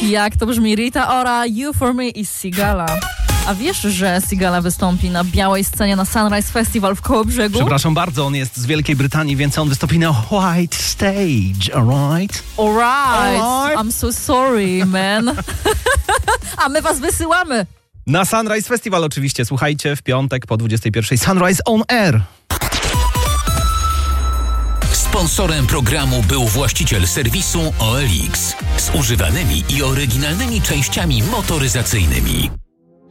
Jak to brzmi? Rita Ora, You For Me i Sigala. A wiesz, że Sigala wystąpi na białej scenie na Sunrise Festival w Kołobrzegu? Przepraszam bardzo, on jest z Wielkiej Brytanii, więc on wystąpi na White Stage, alright? Alright, I'm so sorry, man. A my was wysyłamy. Na Sunrise Festival oczywiście, słuchajcie, w piątek po 21:00 Sunrise on Air. Sponsorem programu był właściciel serwisu OLX z używanymi i oryginalnymi częściami motoryzacyjnymi.